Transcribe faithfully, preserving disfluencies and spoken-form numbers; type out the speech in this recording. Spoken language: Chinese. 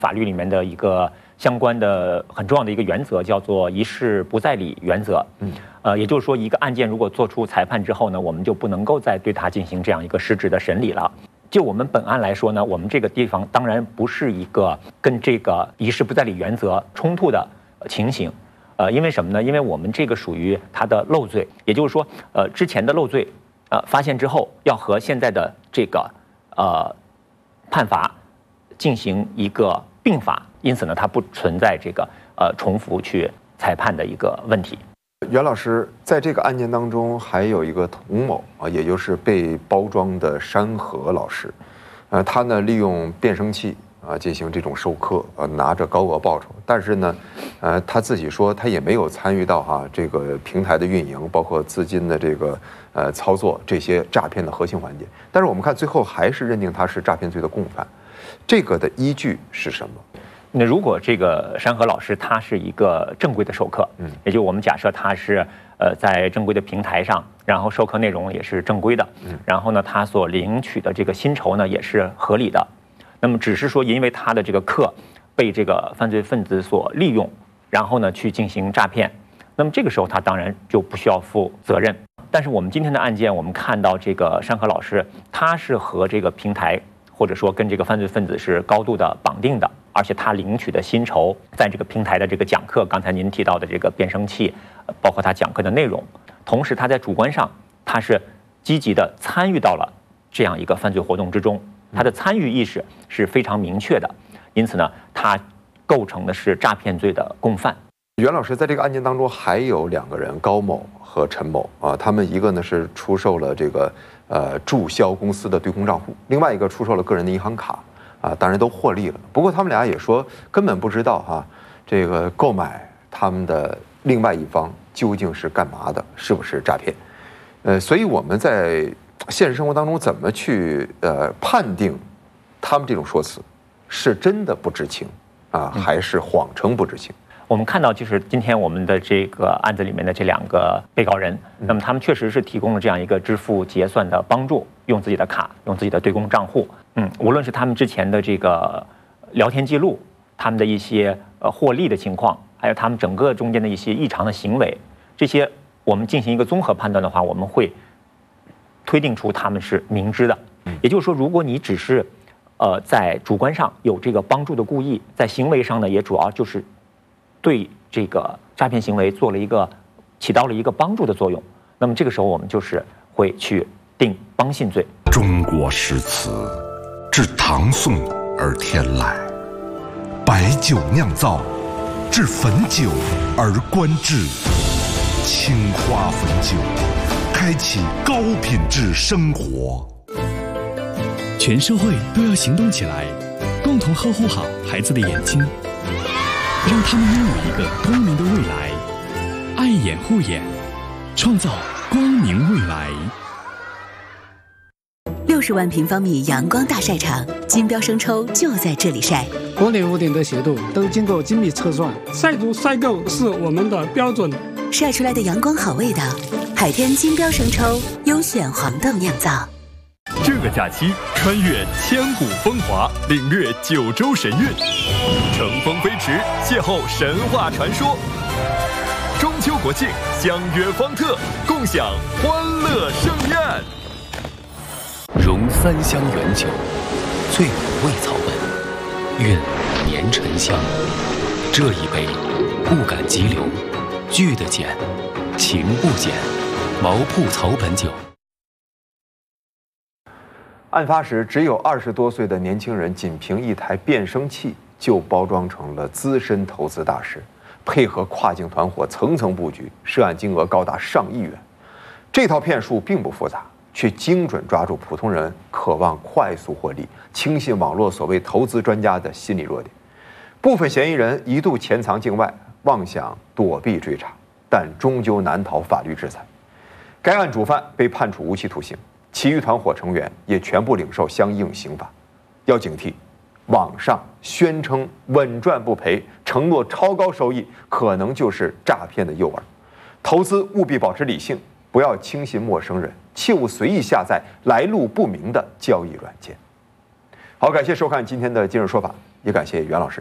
法律里面的一个相关的很重要的一个原则，叫做一事不再理原则。嗯，呃，也就是说，一个案件如果做出裁判之后呢，我们就不能够再对它进行这样一个实质的审理了。就我们本案来说呢，我们这个地方当然不是一个跟这个一事不再理原则冲突的情形。呃，因为什么呢？因为我们这个属于它的漏罪，也就是说，呃，之前的漏罪，呃，发现之后要和现在的这个呃判罚进行一个并罚，因此呢，它不存在这个呃重复去裁判的一个问题。 袁老师，在这个案件当中还有一个童某啊，也就是被包装的山河老师，呃，他呢利用变声器啊进行这种授课，呃，拿着高额报酬，但是呢，呃，他自己说他也没有参与到哈、啊、这个平台的运营，包括资金的这个呃操作这些诈骗的核心环节。但是我们看最后还是认定他是诈骗罪的共犯，这个的依据是什么？ 那如果这个山河老师他是一个正规的授课，嗯，也就我们假设他是呃在正规的平台上，然后授课内容也是正规的，嗯，然后呢他所领取的这个薪酬呢也是合理的，那么只是说因为他的这个课被这个犯罪分子所利用，然后呢去进行诈骗，那么这个时候他当然就不需要负责任。但是我们今天的案件，我们看到这个山河老师他是和这个平台或者说跟这个犯罪分子是高度的绑定的，而且他领取的薪酬，在这个平台的这个讲课，刚才您提到的这个变声器，包括他讲课的内容，同时他在主观上他是积极的参与到了这样一个犯罪活动之中，他的参与意识是非常明确的，因此呢，他构成的是诈骗罪的共犯。 袁老师在这个案件当中还有两个人，高某和陈某啊，他们一个呢是出售了这个呃注销公司的对公账户，另外一个出售了个人的银行卡啊，当然都获利了。不过他们俩也说根本不知道哈、啊，这个购买他们的另外一方究竟是干嘛的，是不是诈骗？呃，所以我们在现实生活当中怎么去呃判定他们这种说辞是真的不知情啊，还是谎称不知情？ 我们看到，就是今天我们的这个案子里面的这两个被告人，那么他们确实是提供了这样一个支付结算的帮助，用自己的卡，用自己的对公账户。嗯，无论是他们之前的这个聊天记录，他们的一些呃获利的情况，还有他们整个中间的一些异常的行为，这些我们进行一个综合判断的话，我们会推定出他们是明知的。也就是说，如果你只是呃在主观上有这个帮助的故意，在行为上呢，也主要就是对这个诈骗行为做了一个起到了一个帮助的作用，那么这个时候我们就是会去定帮信罪。 中国诗词自唐宋而天来，白酒酿造，至汾酒而观致，青花汾酒，开启高品质生活。 全社会都要行动起来，共同呵护好孩子的眼睛，让他们拥有一个光明的未来，爱眼护眼，创造光明未来。 六十万平方米阳光大晒场，金标生抽就在这里晒。 国内屋顶的斜度都经过精密测算，晒足晒够是我们的标准。 晒出来的阳光好味道，海天金标生抽优选黄豆酿造。 这个假期穿越千古风华，领略九州神韵，乘风飞驰，邂逅神话传说。中秋国庆相约方特，共享欢乐盛宴。 融三香原酒，醉五味草本，韵年沉香。这一杯，不敢急流，聚得减，情不减。毛铺草本酒。 案发时，只有二十多岁的年轻人，仅凭一台变声器就包装成了资深投资大师，配合跨境团伙层层布局，涉案金额高达上亿元。这套骗术并不复杂，却精准抓住普通人渴望快速获利、轻信网络所谓投资专家的心理弱点。部分嫌疑人一度潜藏境外，妄想躲避追查，但终究难逃法律制裁。该案主犯被判处无期徒刑。其余团伙成员也全部领受相应刑罚。要警惕，网上宣称稳赚不赔、承诺超高收益，可能就是诈骗的诱饵。投资务必保持理性，不要轻信陌生人，切勿随意下载来路不明的交易软件。好，感谢收看今天的《今日说法》， 也感谢袁老师。